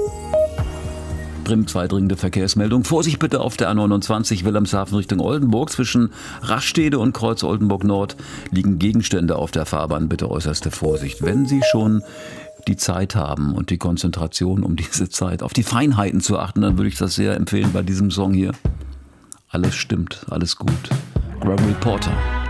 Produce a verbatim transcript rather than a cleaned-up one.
Bremen zwei dringende Verkehrsmeldungen. Vorsicht bitte auf der A neunundzwanzig Wilhelmshaven Richtung Oldenburg. Zwischen Rastede und Kreuz Oldenburg Nord liegen Gegenstände auf der Fahrbahn. Bitte äußerste Vorsicht. Wenn Sie schon die Zeit haben und die Konzentration, um diese Zeit auf die Feinheiten zu achten, dann würde ich das sehr empfehlen bei diesem Song hier. Alles stimmt, alles gut. Gregory Porter.